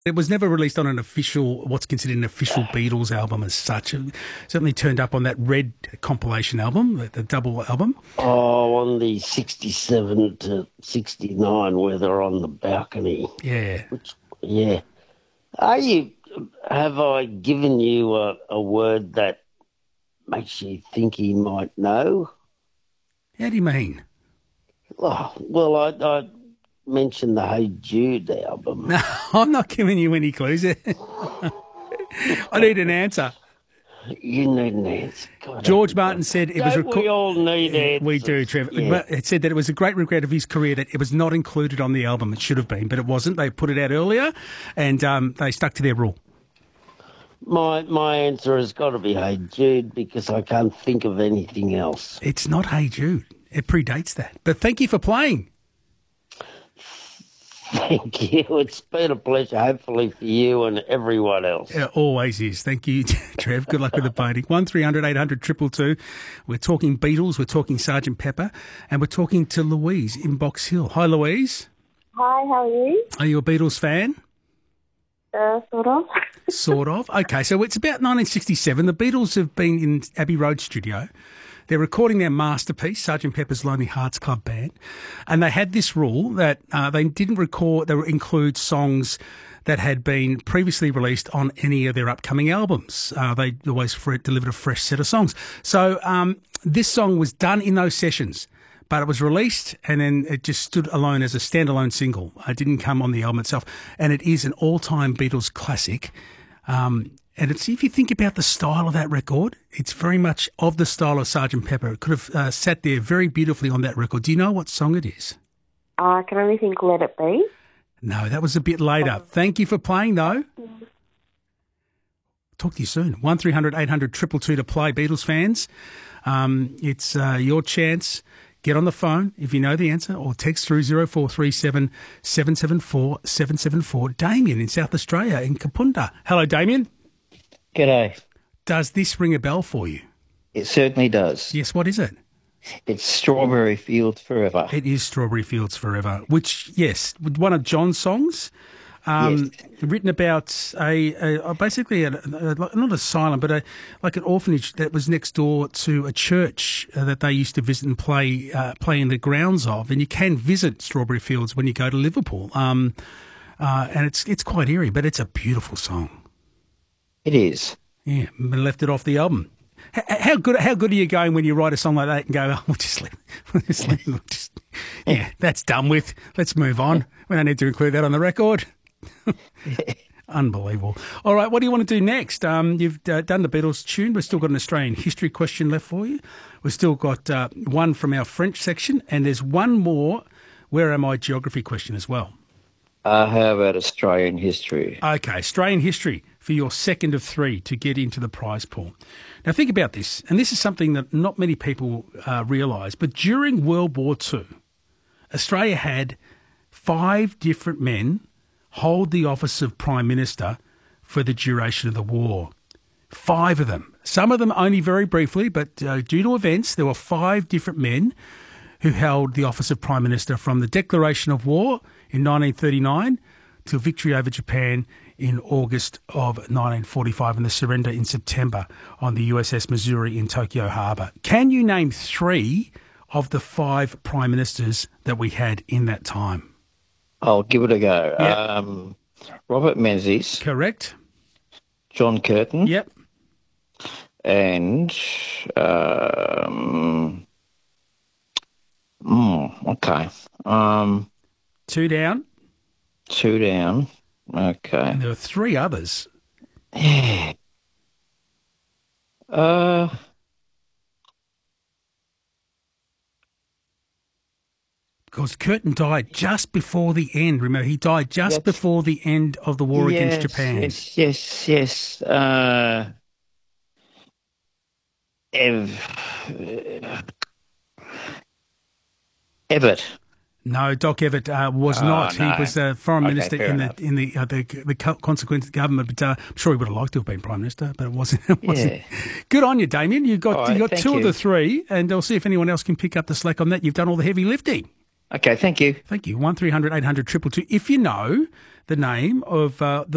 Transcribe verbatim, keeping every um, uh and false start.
It was never released on an official, what's considered an official Beatles album as such. It certainly turned up on that Red compilation album, the, the double album. Oh, on the sixty-seven to sixty-nine, where they're on the balcony. Yeah. Which, yeah. Are you? Have I given you a, a word that makes you think he might know? How do you mean? Oh, well, I, I mentioned the Hey Jude album. No, I'm not giving you any clues. I need an answer. You need an answer. God, George Martin said it was. Don't Reco- we all need answers? We do, Trevor. Yeah. But it said that it was a great regret of his career that it was not included on the album. It should have been, but it wasn't. They put it out earlier, and um, they stuck to their rule. My my answer has got to be Hey Jude because I can't think of anything else. It's not Hey Jude. It predates that. But thank you for playing. Thank you. It's been a pleasure, hopefully for you and everyone else. It always is. Thank you, Trev. Good luck with the painting. one three hundred eight hundred two two two. We're talking Beatles, we're talking Sergeant Pepper, and we're talking to Louise in Box Hill. Hi, Louise. Hi, how are you? Are you a Beatles fan? Uh, sort of. Sort of. Okay, so it's about nineteen sixty-seven. The Beatles have been in Abbey Road studio. They're recording their masterpiece, Sergeant Pepper's Lonely Hearts Club Band, and they had this rule that uh, they didn't record, they would include songs that had been previously released on any of their upcoming albums. Uh, they always fre- delivered a fresh set of songs. So um, this song was done in those sessions, but it was released and then it just stood alone as a standalone single. It didn't come on the album itself, and it is an all-time Beatles classic. Um, And it's, if you think about the style of that record, it's very much of the style of Sergeant Pepper. It could have uh, sat there very beautifully on that record. Do you know what song it is? Uh, I can only think Let It Be. No, that was a bit later. Thank you for playing, though. Talk to you soon. one three hundred eight hundred two two two to play, Beatles fans. Um, it's uh, your chance. Get on the phone if you know the answer, or text through zero four three seven seven seven four seven seven four. Damien in South Australia, in Kapunda. Hello, Damien. G'day. Does this ring a bell for you? It certainly does. Yes, what is it? It's Strawberry Fields Forever. It is Strawberry Fields Forever, which, yes, one of John's songs, um, yes. written about a, a basically, a, a, not asylum, but a, like an orphanage that was next door to a church uh, that they used to visit and play uh, play in the grounds of. And you can visit Strawberry Fields when you go to Liverpool. Um, uh, and it's it's quite eerie, but it's a beautiful song. It is. Yeah, but left it off the album. How, how good how good are you going when you write a song like that and go, oh, we'll just leave, we'll just leave, we'll just, yeah, that's done with. Let's move on. We don't need to include that on the record. Unbelievable. All right, what do you want to do next? Um, you've uh, done the Beatles tune. We've still got an Australian history question left for you. We've still got uh, one from our French section, and there's one more Where Am I geography question as well. Uh, how about Australian history? Okay, Australian history for your second of three to get into the prize pool. Now, think about this, and this is something that not many people uh, realise, but during World War Two, Australia had five different men hold the office of Prime Minister for the duration of the war. Five of them. Some of them only very briefly, but uh, due to events, there were five different men who held the office of Prime Minister from the declaration of war in nineteen thirty-nine till victory over Japan in August of nineteen forty-five and the surrender in September on the U S S Missouri in Tokyo Harbour. Can you name three of the five Prime Ministers that we had in that time? I'll give it a go. Yep. Um, Robert Menzies. Correct. John Curtin. Yep. And... Um, mm, okay. Um, Two down. Two down. Okay. And there were three others. Yeah. Uh... Because Curtin died just before the end. Remember, he died just Yes. before the end of the war yes, against Japan. Yes, yes, yes. Uh, Ev... Evatt. No, Doc Evatt uh, was Oh, not. no. He was uh, foreign Okay, minister fair in enough. the in the uh, the, the co- consequent government. But uh, I'm sure he would have liked to have been prime minister, but it wasn't. It wasn't. Yeah. Good on you, Damien. You got All you right, got thank two of you. the three, and I'll see if anyone else can pick up the slack on that. You've done all the heavy lifting. Okay, thank you. Thank you. One three hundred eight hundred triple two. If you know the name of uh, the